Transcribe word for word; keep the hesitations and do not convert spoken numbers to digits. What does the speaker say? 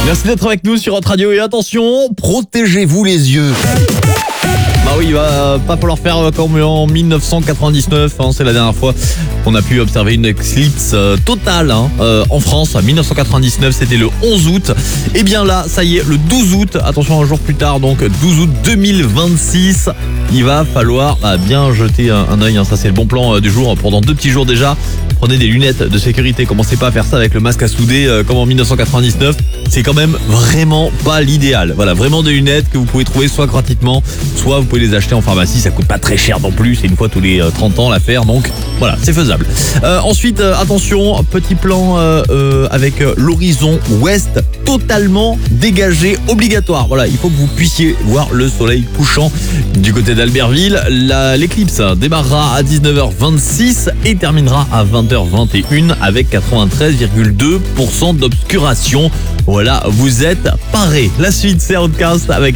Merci d'être avec nous sur Hot Radio et attention, Protégez-vous les yeux. bah oui, il va pas falloir faire comme en mille neuf cent quatre-vingt-dix-neuf, hein, c'est la dernière fois qu'on a pu observer une éclipse euh, totale hein, euh, en France. En mille neuf cent quatre-vingt-dix-neuf, c'était le onze août. Et bien là, ça y est, le douze août, attention un jour plus tard, donc douze août deux mille vingt-six, il va falloir bah, bien jeter un, un œil, hein, ça c'est le bon plan euh, du jour, pendant deux petits jours déjà. Prenez des lunettes de sécurité, commencez pas à faire ça avec le masque à souder euh, comme en mille neuf cent quatre-vingt-dix-neuf, c'est quand même vraiment pas l'idéal. Voilà, vraiment des lunettes que vous pouvez trouver soit gratuitement, soit vous pouvez les acheter en pharmacie, ça coûte pas très cher non plus, c'est une fois tous les euh, trente ans l'affaire, donc voilà, c'est faisable. Euh, ensuite, euh, attention, petit plan euh, euh, avec euh, l'horizon ouest totalement dégagé, obligatoire. Voilà, il faut que vous puissiez voir le soleil couchant du côté d'Albertville. La- L'éclipse démarrera à dix-neuf heures vingt-six et terminera à vingt heures vingt et une avec quatre-vingt-treize virgule deux pour cent d'obscuration. Voilà, vous êtes parés. La suite, c'est Outcast avec